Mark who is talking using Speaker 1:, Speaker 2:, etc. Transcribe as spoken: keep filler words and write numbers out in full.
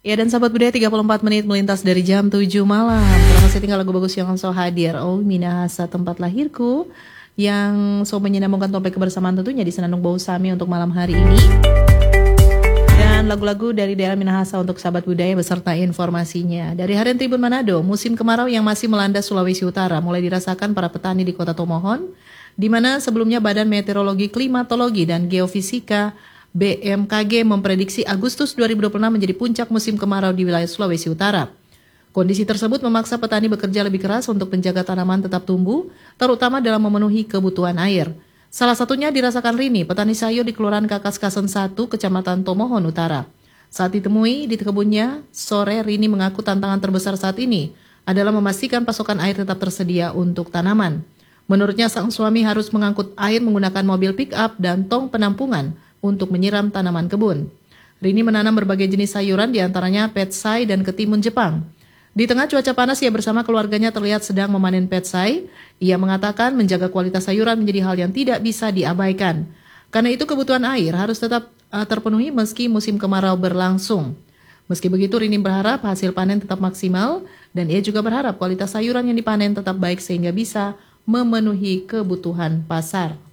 Speaker 1: Ya dan sahabat budaya tiga puluh empat menit melintas dari jam tujuh malam. Terima kasih tinggal lagu bagus yang so hadir. Oh Minahasa tempat lahirku. Yang so menyambungkan topik kebersamaan tentunya di Senandung Bau Sami untuk malam hari ini. Dan lagu-lagu dari daerah Minahasa untuk sahabat budaya beserta informasinya. Dari Harian Tribun Manado, musim kemarau yang masih melanda Sulawesi Utara mulai dirasakan para petani di Kota Tomohon, di mana sebelumnya Badan Meteorologi, Klimatologi, dan Geofisika B M K G memprediksi Agustus dua ribu dua puluh enam menjadi puncak musim kemarau di wilayah Sulawesi Utara. Kondisi tersebut memaksa petani bekerja lebih keras untuk menjaga tanaman tetap tumbuh, terutama dalam memenuhi kebutuhan air. Salah satunya dirasakan Rini, petani sayur di Kelurahan Kakas Kasen satu, Kecamatan Tomohon Utara. Saat ditemui di kebunnya, sore Rini mengaku tantangan terbesar saat ini adalah memastikan pasokan air tetap tersedia untuk tanaman. Menurutnya sang suami harus mengangkut air menggunakan mobil pick-up dan tong penampungan untuk menyiram tanaman kebun. Rini menanam berbagai jenis sayuran diantaranya petsai dan ketimun Jepang. Di tengah cuaca panas, ia bersama keluarganya terlihat sedang memanen petsai. Ia mengatakan menjaga kualitas sayuran menjadi hal yang tidak bisa diabaikan. Karena itu kebutuhan air harus tetap uh, terpenuhi meski musim kemarau berlangsung. Meski begitu, Rini berharap hasil panen tetap maksimal dan ia juga berharap kualitas sayuran yang dipanen tetap baik sehingga bisa memenuhi kebutuhan pasar.